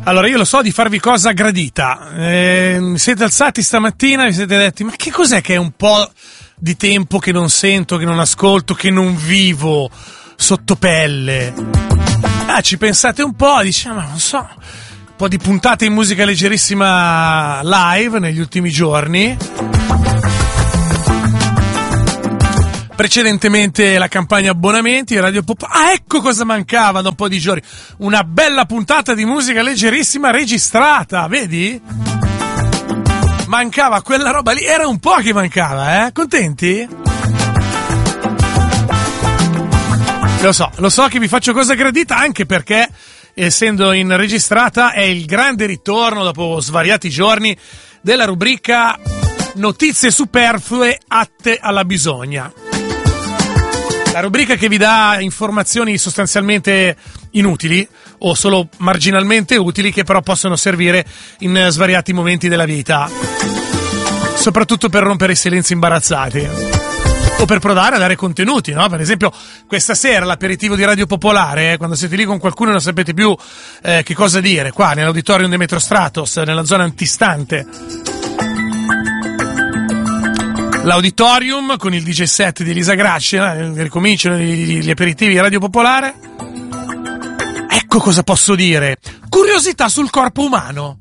Allora, io lo so di farvi cosa gradita. Siete alzati stamattina e vi siete detti: ma che cos'è che è un po' di tempo che non sento, che non ascolto, che non vivo sotto pelle? Ci pensate un po', diciamo, ma non so, un po' di puntate in musica leggerissima live negli ultimi giorni. Precedentemente la campagna abbonamenti Radio Popolare. Ecco cosa mancava da un po' di giorni. Una bella puntata di musica leggerissima registrata, vedi? Mancava quella roba lì, era un po' che mancava, Contenti? Lo so che vi faccio cosa gradita, anche perché, essendo in registrata, è il grande ritorno dopo svariati giorni della rubrica Notizie superflue atte alla bisogna. La rubrica che vi dà informazioni sostanzialmente inutili o solo marginalmente utili, che però possono servire in svariati momenti della vita, soprattutto per rompere i silenzi imbarazzati o per provare a dare contenuti, no? Per esempio questa sera l'aperitivo di Radio Popolare, quando siete lì con qualcuno e non sapete più che cosa dire, qua nell'auditorium Demetrio Stratos, nella zona antistante l'auditorium, con il DJ set di Elisa Grasci, ricominciano gli aperitivi di Radio Popolare. Ecco cosa posso dire. Curiosità sul corpo umano.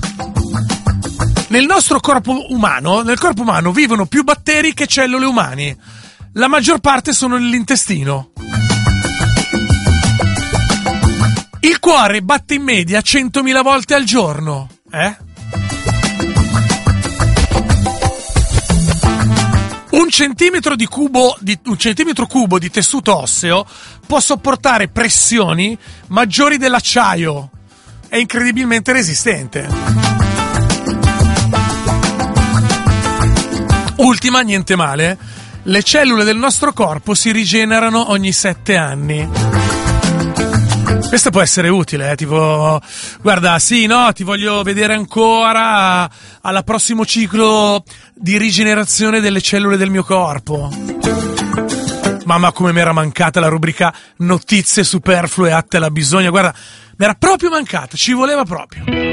Nel corpo umano vivono più batteri che cellule umane. La maggior parte sono nell'intestino. Il cuore batte in media 100.000 volte al giorno. Un centimetro cubo di tessuto osseo può sopportare pressioni maggiori dell'acciaio. È incredibilmente resistente. Ultima, niente male, le cellule del nostro corpo si rigenerano ogni 7 anni. Questo può essere utile, tipo, guarda, sì, no, ti voglio vedere ancora al prossimo ciclo di rigenerazione delle cellule del mio corpo. Mamma, come mi era mancata la rubrica Notizie superflue atte alla bisogna, guarda, mi era proprio mancata, ci voleva proprio.